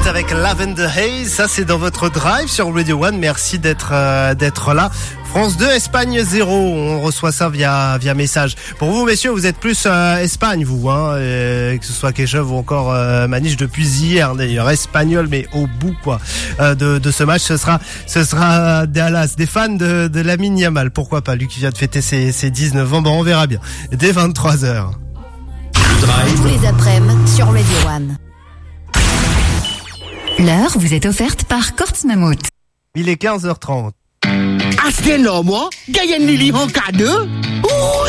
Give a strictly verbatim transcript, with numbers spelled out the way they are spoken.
avec Lavender Haze. Ça, c'est dans votre drive sur Radio One. Merci d'être euh, d'être là. France deux, Espagne zéro. On reçoit ça via via message. Pour vous, messieurs, vous êtes plus euh, Espagne, vous, hein, euh, que ce soit Kéchov ou encore euh, Maniche depuis hier, d'ailleurs, espagnol, mais au bout, quoi, euh, de de ce match. Ce sera ce sera Dallas, des fans de de Lamine Yamal. Pourquoi pas, lui qui vient de fêter ses ses dix-neuf ans. Bon, on verra bien. Dès vingt-trois heures. Tous les après-midi sur Radio One. L'heure vous est offerte par Kortz Mammouth. Il est quinze heures trente. Acheter non, moi, gagne Lily en cadeau. Oui!